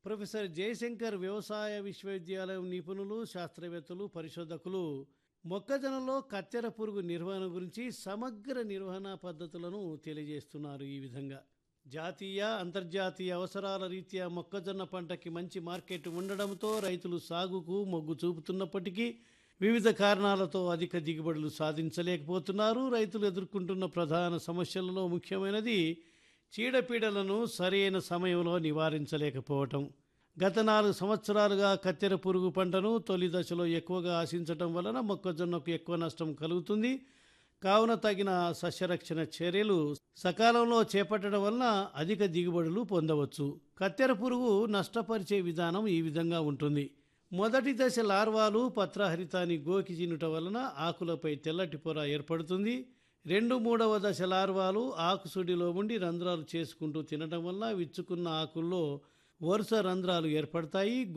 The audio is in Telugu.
ప్రొఫెసర్ జయశంకర్ వ్యవసాయ విశ్వవిద్యాలయం నిపుణులు, శాస్త్రవేత్తలు, పరిశోధకులు మొక్కజొన్నలో కత్తెర పురుగు నిర్వహణ గురించి సమగ్ర నిర్వహణ పద్ధతులను తెలియజేస్తున్నారు. ఈ విధంగా జాతీయ, అంతర్జాతీయ అవసరాల రీత్యా మొక్కజొన్న పంటకి మంచి మార్కెట్ ఉండడంతో రైతులు సాగుకు మొగ్గు చూపుతున్నప్పటికీ వివిధ కారణాలతో అధిక దిగుబడులు సాధించలేకపోతున్నారు. రైతులు ఎదుర్కొంటున్న ప్రధాన సమస్యలలో ముఖ్యమైనది చీడపీడలను సరైన సమయంలో నివారించలేకపోవటం. గత 4 సంవత్సరాలుగా కత్తెర పురుగు పంటను తొలి దశలో ఎక్కువగా ఆశించటం వలన మొక్కజొన్నకు ఎక్కువ నష్టం కలుగుతుంది. కావున తగిన సస్యరక్షణ చర్యలు సకాలంలో చేపట్టడం వలన అధిక దిగుబడులు పొందవచ్చు. కత్తెర పురుగు నష్టపరిచే విధానం ఈ విధంగా ఉంటుంది. మొదటి దశ లార్వాలు పత్రహరితాన్ని గోకి తినుట వలన ఆకులపై తెల్లటి పొర ఏర్పడుతుంది. 2, 3వ దశ లార్వాలు ఆకుసుడిలో ఉండి రంధ్రాలు చేసుకుంటూ తినడం వల్ల విచ్చుకున్న ఆకుల్లో వరుస రంధ్రాలు ఏర్పడతాయి.